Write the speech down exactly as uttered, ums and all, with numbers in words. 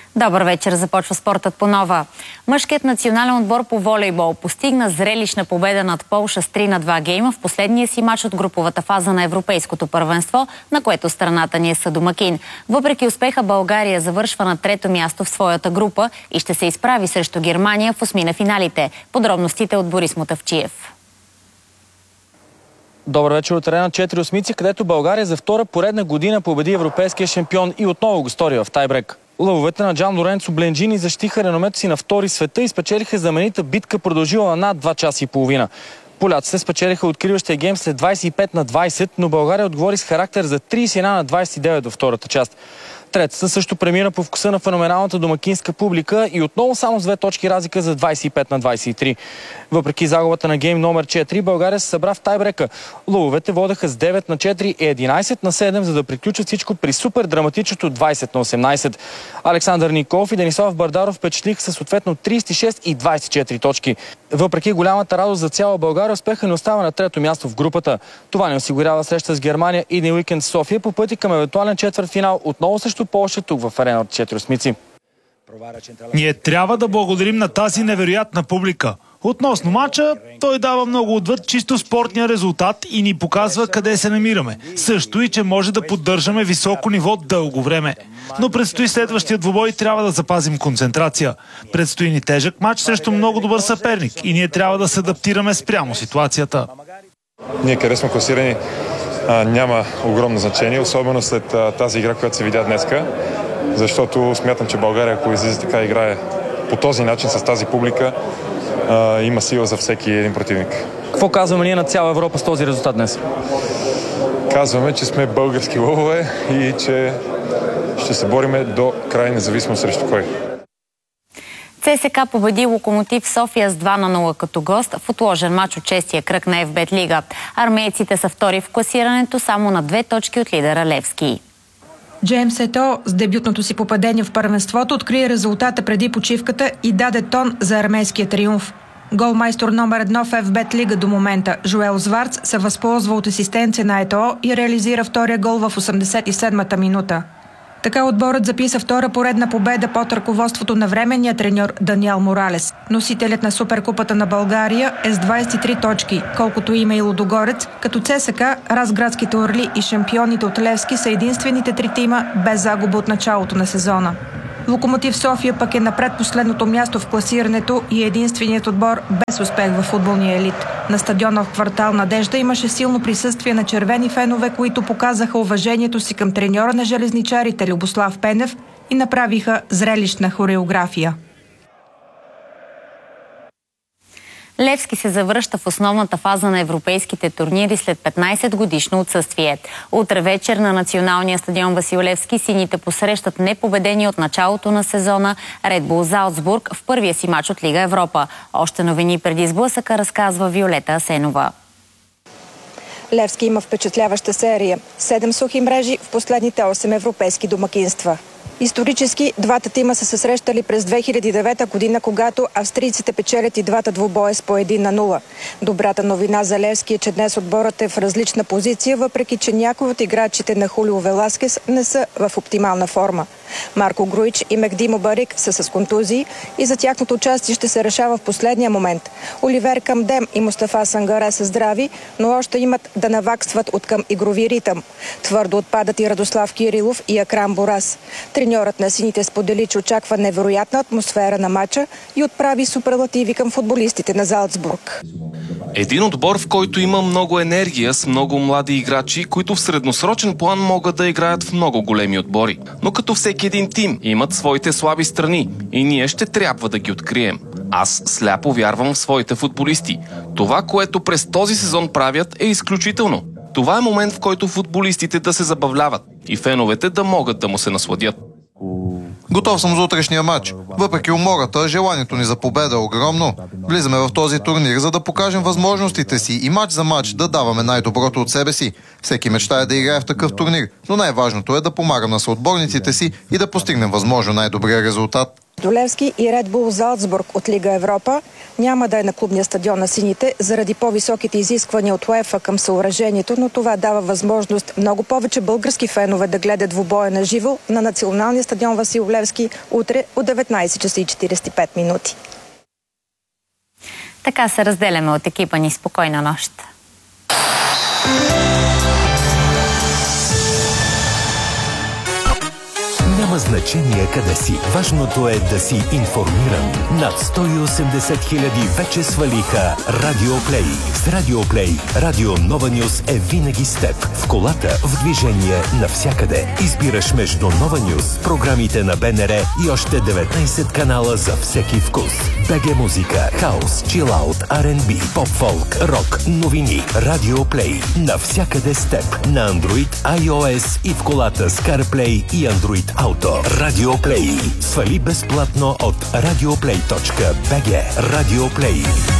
Добър вечер, започва спортът по нова. Мъжкият национален отбор по волейбол постигна зрелищна победа над Полша с три на два гейма в последния си мач от груповата фаза на Европейското първенство, на което страната ни е съдомакин. Въпреки успеха, България завършва на трето място в своята група и ще се изправи срещу Германия в осми на финалите. Подробностите от Борис Мотавчиев. Добър вечер от арена четири осмици, където България за втора поредна година победи европейския шампион и отново го стори в тайбрек. Лъвовете на Джан Лоренцо Бленджини защитиха реномето си на втори света и спечелиха знаменита битка, продължила над два часа и половина. Поляците спечелиха откриващия гейм след двадесет и пет на двадесет, но България отговори с характер за тридесет и едно на двадесет и девет във втората част. Третата също премина по вкуса на феноменалната домакинска публика и отново само с две точки разлика за двадесет и пет на двадесет и три. Въпреки загубата на гейм номер четири, България се събра в тайбрека. Лъвовете водеха с девет на четири и единадесет на седем, за да приключат всичко при супер драматичното двадесет на осемнадесет. Александър Николов и Денислав Бардаров впечатлиха със съответно тридесет и шест и двадесет и четири точки. Въпреки голямата радост за цяла България, успеха не остава на трето място в групата. Това не осигурява среща с Германия идния уикенд в София по пъти към евентуален четвъртфинал отново срещу Полша тук в арена от четири осмици. Ние трябва да благодарим на тази невероятна публика. Относно мача, той дава много отвъд чисто спортния резултат и ни показва къде се намираме. Също и, че може да поддържаме високо ниво дълго време. Но предстои следващия двубой и трябва да запазим концентрация. Предстои ни тежък мач срещу много добър съперник и ние трябва да се адаптираме спрямо ситуацията. Ние къде сме класирани а, няма огромно значение, особено след а, тази игра, която се видя днеска, защото смятам, че България, ако излиза така играе по този начин с тази публика, а, има сила за всеки един противник. Какво казваме ние на цяла Европа с този резултат днес? Казваме, че сме български лъвове и че ще се бориме до край, независимо срещу кой. ЦСКА победи Локомотив София с два на нула като гост в отложен мач от шестия кръг на Еф Бет Лига. Армейците са втори в класирането, само на две точки от лидера Левски. Джеймс Ето с дебютното си попадение в първенството открие резултата преди почивката и даде тон за армейския триумф. Голмайстор номер едно в Еф Бет Лига до момента, Жоел Зварц, се възползва от асистенция на Ето и реализира втория гол в осемдесет и седмата минута. Така отборът записа втора поредна победа под ръководството на временния треньор Даниел Моралес. Носителят на Суперкупата на България е с двадесет и три точки, колкото има и Лудогорец, като ЦСКА, Разградските орли и шампионите от Левски са единствените три тима без загуба от началото на сезона. Локомотив София пък е на предпоследното място в класирането и е единственият отбор без успех в футболния елит. На стадиона в квартал Надежда имаше силно присъствие на червени фенове, които показаха уважението си към треньора на железничарите Любослав Пенев и направиха зрелищна хореография. Левски се завръща в основната фаза на европейските турнири след петнадесет годишно отсъствие. Утре вечер на националния стадион Васил Левски сините посрещат непобедени от началото на сезона Ред Бул Залцбург в първия си мач от Лига Европа. Още новини преди сблъсъка разказва Виолета Асенова. Левски има впечатляваща серия. Седем сухи мрежи в последните осем европейски домакинства. Исторически двата тима са се срещали през две хиляди и девета година, когато австрийците печелят и двата двубоя с по един на нула. Добрата новина за Левски е, че днес отборът е в различна позиция, въпреки че някои от играчите на Хулио Веласкес не са в оптимална форма. Марко Груич и Мехди Мубарик са с контузии и за тяхното участие ще се решава в последния момент. Оливер Камдем и Мустафа Сангаре са здрави, но още имат да наваксват от към игрови ритъм. Твърдо отпадат и Радослав Кирилов и Акрам Борас. Треньорът на сините сподели, че очаква невероятна атмосфера на матча и отправи суперлативи към футболистите на Залцбург. Един отбор, в който има много енергия, с много млади играчи, които в средносрочен план могат да играят в много големи отбори. Но като всеки един тим имат своите слаби страни и ние ще трябва да ги открием. Аз сляпо вярвам в своите футболисти. Това, което през този сезон правят, е изключително. Това е момент, в който футболистите да се забавляват и феновете да могат да му се насладят. Готов съм за утрешния матч. Въпреки умората, желанието ни за победа е огромно. Влизаме в този турнир, за да покажем възможностите си и матч за матч да даваме най-доброто от себе си. Всеки мечтае да играе в такъв турнир, но най-важното е да помагам на съотборниците си и да постигнем възможно най-добрия резултат. До Левски и Ред Бул Залцбург от Лига Европа няма да е на клубния стадион на сините заради по-високите изисквания от УЕФА към съоръжението, но това дава възможност много повече български фенове да гледат двубоя на живо на националния стадион Васил Левски утре от деветнайсет часа и четирийсет и пет минути. Така се разделяме от екипа ни. Спокойна нощ! Няма значение къде си. Важното е да си информиран. Над сто и осемдесет хиляди вече свалиха Радиоплей. С Радиоплей Радио Нова Нюс е винаги с теб. В колата, в движение, навсякъде. Избираш между Нова Нюс, програмите на БНР и още деветнайсет канала за всеки вкус. БГ музика, хаус, чилаут, Ар енд Би, поп-фолк, рок, новини. Радиоплей. Навсякъде с теб. На Android, iOS и в колата с CarPlay и Android Auto. Радиоплей. Свали безплатно от радиоплей точка би джи. Радиоплей.